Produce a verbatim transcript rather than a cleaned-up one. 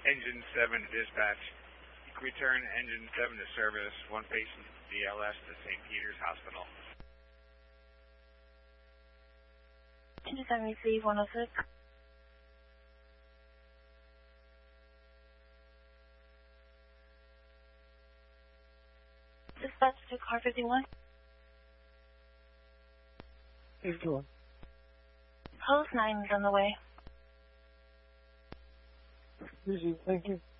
Engine seven to dispatch. You can return Engine seven to service. One patient B L S to Saint Peter's Hospital. two seven receive one oh six. Dispatch to car fifty-one. fifty-one. Post nine is on the way. Easy, thank you.